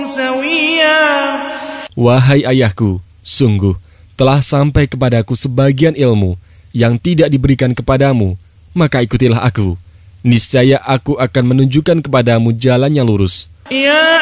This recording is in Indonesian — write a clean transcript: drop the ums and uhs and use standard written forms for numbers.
Wahai ayahku, sungguh telah sampai kepadaku sebagian ilmu yang tidak diberikan kepadamu, maka ikutilah aku. Niscaya aku akan menunjukkan kepadamu jalan yang lurus.